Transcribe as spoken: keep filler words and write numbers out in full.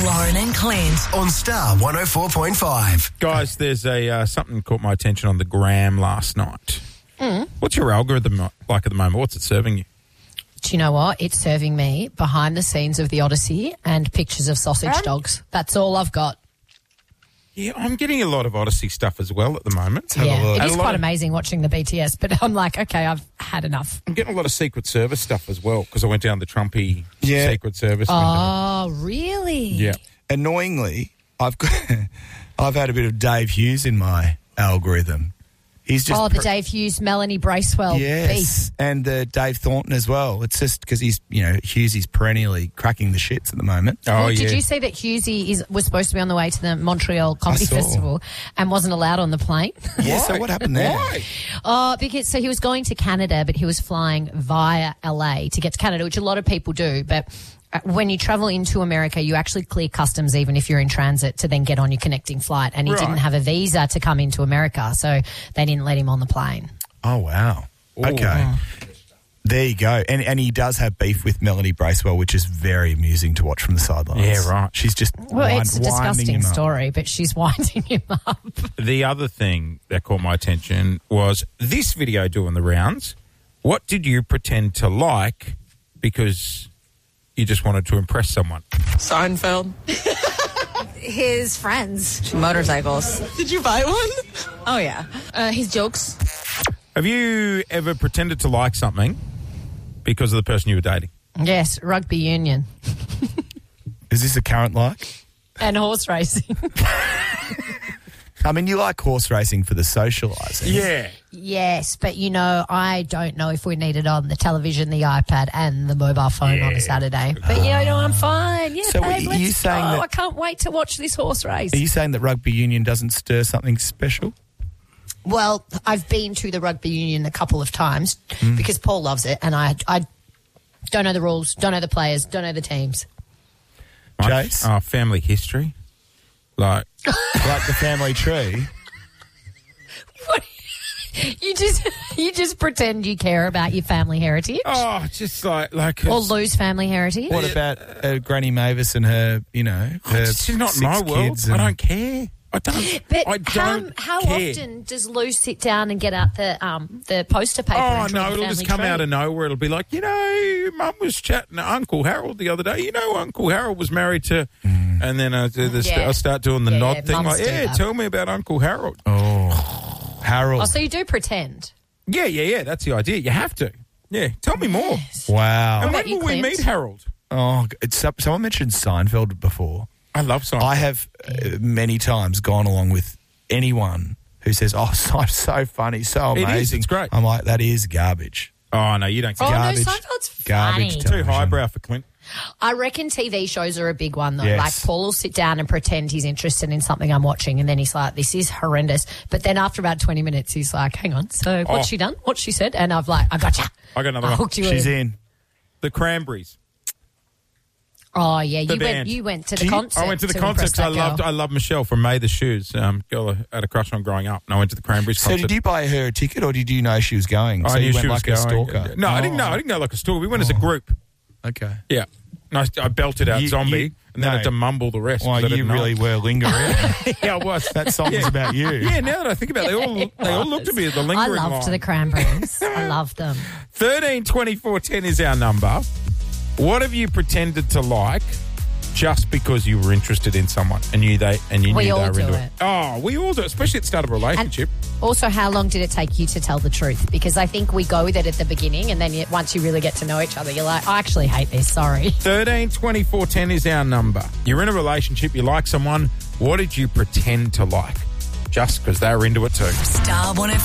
Lauren and Clint on Star one oh four point five. Guys, there's a uh, something caught my attention on the gram last night. Mm. What's your algorithm like at the moment? What's it serving you? Do you know what? It's serving me behind the scenes of the Odyssey and pictures of sausage um, dogs. That's all I've got. Yeah, I'm getting a lot of Odyssey stuff as well at the moment. Yeah, it and is quite of, amazing watching the B T S, but I'm like, okay, I've had enough. I'm getting a lot of Secret Service stuff as well because I went down the Trumpy yeah. Secret Service window. Oh, really? Yeah. Annoyingly, I've got, I've had a bit of Dave Hughes in my algorithm. He's just oh, the pr- Dave Hughes, Melanie Bracewell yes, beef. and the Dave Thornton as well. It's just because he's, you know, Hughes is perennially cracking the shits at the moment. Oh, well, yeah. Did you see that Hughesy is was supposed to be on the way to the Montreal Comedy Festival and wasn't allowed on the plane? Yeah, so what happened there? Why? Oh, because so he was going to Canada, but he was flying via L A to get to Canada, which a lot of people do, but when you travel into America, you actually clear customs even if you're in transit to then get on your connecting flight. And he right. didn't have a visa to come into America, so they didn't let him on the plane. Oh, wow. Ooh. Okay. There you go. And and he does have beef with Melanie Bracewell, which is very amusing to watch from the sidelines. Yeah, right. She's just Well, wind, it's a winding disgusting him up. story, but she's winding him up. The other thing that caught my attention was this video doing the rounds. What did you pretend to like because you just wanted to impress someone? Seinfeld. His friends. Motorcycles. Did you buy one? Oh, yeah. Uh, his jokes. Have you ever pretended to like something because of the person you were dating? Yes, rugby union. Is this a current like? And horse racing. I mean, you like horse racing for the socialising. Yeah. Yes, but, you know, I don't know if we need it on the television, the iPad and the mobile phone Yeah. on a Saturday. But, you know, no, I'm fine. Yeah, So babe, are let's you saying go. that- I can't wait to watch this horse race. Are you saying that rugby union doesn't stir something special? Well, I've been to the rugby union a couple of times Mm. because Paul loves it, and I, I don't know the rules, don't know the players, don't know the teams. My, Chase? uh, family history. Like, Like the family tree? What? You just you just pretend you care about your family heritage oh, just like, like. or lose family heritage. What about uh, Granny Mavis and her, you know, her This is not six my world. kids I and- don't care. I don't. But I how, don't how care. often does Lou sit down and get out the um the poster paper? Oh, and draw no, the it'll just family come tree? out of nowhere. It'll be like, you know, Mum was chatting to Uncle Harold the other day. You know, Uncle Harold was married to... Mm. And then I, do the, Yeah. I start doing the Yeah, nod yeah, thing. mums Like, do yeah, that. tell me about Uncle Harold. Oh, Harold. Oh, so you do pretend. Yeah, yeah, yeah, that's the idea. You have to. Yeah, tell me more. Wow. And about when you, will we Clint? meet Harold? Oh, it's, someone mentioned Seinfeld before. I love Seinfeld. I have uh, many times gone along with anyone who says, oh, so, so funny, so It is, amazing. it's great. I'm like, that is garbage. Oh, no, you don't Oh, think Garbage. no, Seinfeld's Garbage funny. time. Too highbrow for Clint. I reckon T V shows are a big one, though. Yes. Like, Paul will sit down and pretend he's interested in something I'm watching, and then he's like, this is horrendous. But then after about twenty minutes, he's like, hang on, so what's Oh. she done? What's she said? And I've like, I gotcha. I got another I one. hooked you She's in. in. The Cranberries. Oh, yeah, The you band. went, you went to Do the you- concert. I went to the impress concert because I that girl. loved I loved Michelle from May the Shoes, um, girl I had a crush on growing up. And I went to the Cranberries So concert. did you buy her a ticket or did you know she was going? I so knew you went she was like a going. stalker? No, I didn't Oh. know. I didn't go like a stalker. We went as a group. Okay. Yeah. And I, I belted out You- Zombie you- and then I no. had to mumble the rest. Well, 'cause I you didn't know. really were lingering. Yeah, I was. That song's Yeah. about you. Yeah, now that I think about it, they all, they all looked at me at the I lingering loved line. the Cranberries. I loved them. thirteen twenty-four ten is our number. What have you pretended to like just because you were interested in someone and you they and you We knew all they were do into it. it? Oh, we all do, especially at the start of a relationship. Also, how long did it take you to tell the truth? Because I think we go with it at the beginning, and then you, once you really get to know each other, you're like, I actually hate this, sorry. thirteen twenty-four ten is our number. You're in a relationship, you like someone. What did you pretend to like just because they were into it too? Star one oh